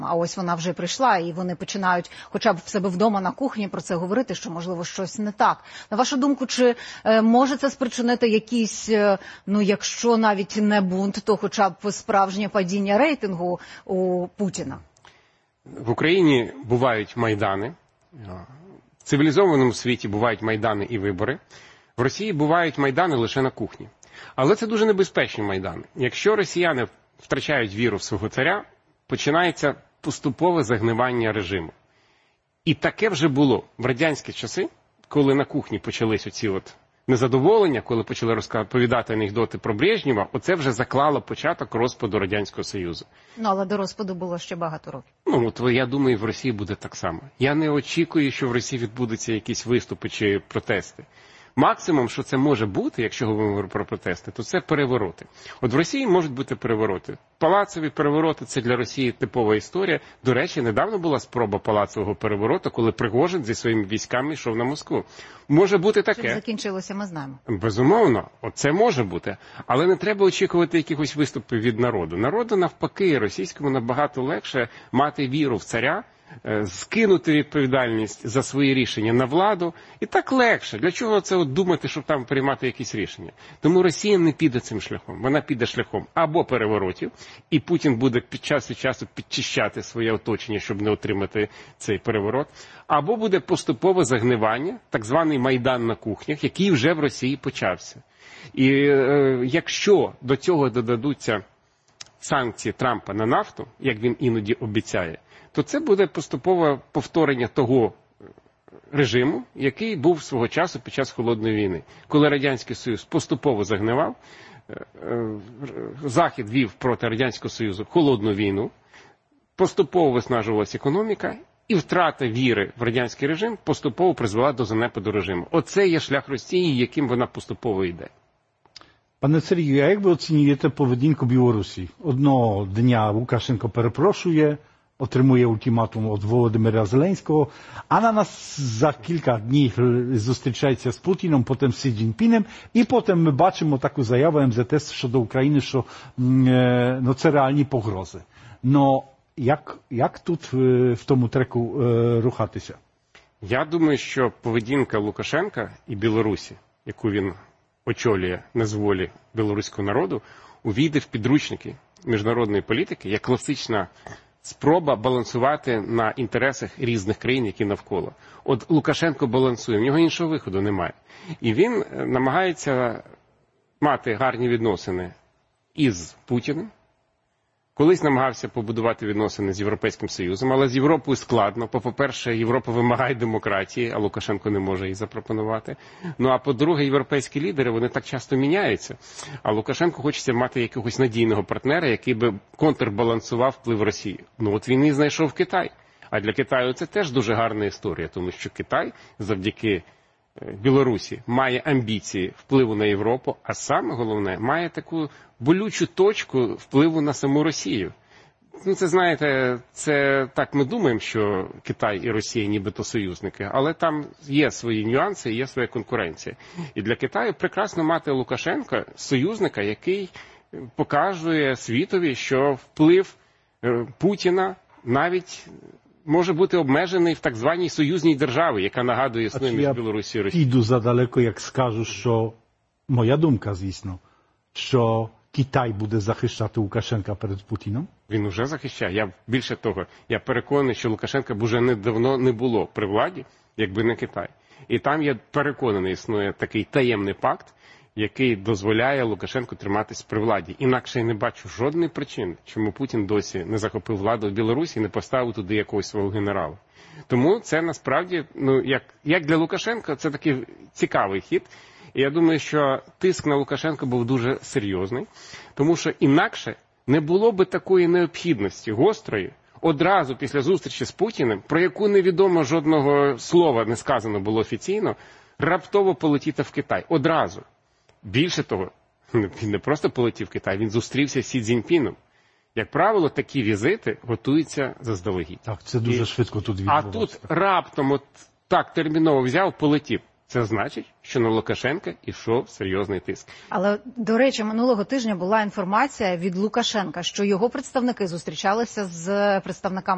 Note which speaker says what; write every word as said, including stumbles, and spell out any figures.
Speaker 1: А ось вона вже прийшла, і вони починають хоча б в себе вдома на кухні про це говорити, що, можливо, щось не так. На вашу думку, чи е, може це спричинити якісь, е, ну, якщо навіть не бунт, то хоча б справжнє падіння рейтингу у Путіна?
Speaker 2: В Україні бувають майдани, в цивілізованому світі бувають майдани і вибори, в Росії бувають майдани лише на кухні. Але це дуже небезпечні майдани. Якщо росіяни втрачають віру в свого царя, починається поступове загнивання режиму. І таке вже було в радянські часи, коли на кухні почались оці от незадоволення, коли почали розповідати анекдоти про Брежнєва, оце вже заклало початок розпаду Радянського Союзу.
Speaker 1: Ну, але до розпаду було ще багато років.
Speaker 2: Ну, от я думаю, в Росії буде так само. Я не очікую, що в Росії відбудуться якісь виступи чи протести. Максимум, що це може бути, якщо говоримо про протести, то це перевороти. От в Росії можуть бути перевороти. Палацові перевороти – це для Росії типова історія. До речі, недавно була спроба палацового перевороту, коли Пригожин зі своїми військами йшов на Москву. Може бути таке.
Speaker 1: Чим закінчилося, ми знаємо.
Speaker 2: Безумовно, це може бути. Але не треба очікувати якихось виступів від народу. Народу, навпаки, російському набагато легше мати віру в царя, скинути відповідальність за свої рішення на владу. І так легше. Для чого це от думати, щоб там приймати якісь рішення? Тому Росія не піде цим шляхом. Вона піде шляхом або переворотів, і Путін буде під час від часу підчищати своє оточення, щоб не отримати цей переворот, або буде поступове загнивання, так званий майдан на кухнях, який вже в Росії почався. І е, якщо до цього додадуться санкції Трампа на нафту, як він іноді обіцяє, то це буде поступове повторення того режиму, який був свого часу під час Холодної війни. Коли Радянський Союз поступово загнивав, Захід вів проти Радянського Союзу холодну війну, поступово виснажувалася економіка, і втрата віри в радянський режим поступово призвела до занепаду режиму. Оце є шлях Росії, яким вона поступово йде.
Speaker 3: Пане Сергію, а як ви оцінюєте поведінку Білорусі? Одного дня Лукашенко перепрошує, отримує ультиматум від Володимира Зеленського, а на нас за кілька днів зустрічається з Путіном, потім з Сі Цзіньпінем, і потім ми бачимо таку заяву Ем Зе Те щодо України, що ну, це реальні погрози. Но як, як тут в тому треку рухатися?
Speaker 2: Я думаю, що поведінка Лукашенка і Білорусі, яку він очолює на зволі білоруського народу, увійде в підручники міжнародної політики як класична спроба балансувати на інтересах різних країн, які навколо. От Лукашенко балансує, в нього іншого виходу немає. І він намагається мати гарні відносини із Путіним. Колись намагався побудувати відносини з Європейським Союзом, але з Європою складно. По-перше, Європа вимагає демократії, а Лукашенко не може її запропонувати. Ну, а по-друге, європейські лідери, вони так часто міняються. А Лукашенко хочеться мати якогось надійного партнера, який би контрбалансував вплив Росії. Ну, от він і знайшов Китай. А для Китаю це теж дуже гарна історія, тому що Китай завдяки Білорусі має амбіції впливу на Європу, а саме головне, має таку болючу точку впливу на саму Росію. Ну, це, знаєте, це так ми думаємо, що Китай і Росія нібито союзники, але там є свої нюанси, є своя конкуренція. І для Китаю прекрасно мати Лукашенка, союзника, який показує світові, що вплив Путіна навіть може бути обмежений в так званій союзній державі, яка нагадує існує між Білорусі і Росією.
Speaker 3: Піду задалеко, як скажу, що моя думка, звісно, що Китай буде захищати Лукашенка перед Путіном?
Speaker 2: Він вже захищає. Я більше того, я переконаний, що Лукашенка б уже давно не було при владі, якби не Китай. І там, я переконаний, існує такий таємний пакт, який дозволяє Лукашенку триматись при владі. Інакше я не бачу жодної причини, чому Путін досі не захопив владу в Білорусі і не поставив туди якогось свого генерала. Тому це насправді, ну, як, як для Лукашенка, це такий цікавий хід. І я думаю, що тиск на Лукашенка був дуже серйозний, тому що інакше не було би такої необхідності гострої, одразу після зустрічі з Путіним, про яку невідомо жодного слова не сказано було офіційно, раптово полетіти в Китай. Одразу. Більше того, він не просто полетів в Китай, він зустрівся з Сі Цзіньпіном. Як правило, такі візити готуються заздалегідь.
Speaker 3: Так, це дуже
Speaker 2: І...
Speaker 3: швидко тут відбувається.
Speaker 2: А тут раптом от так терміново взяв, полетів. Це значить, що на Лукашенка йшов серйозний тиск.
Speaker 1: Але, до речі, минулого тижня була інформація від Лукашенка, що його представники зустрічалися з представниками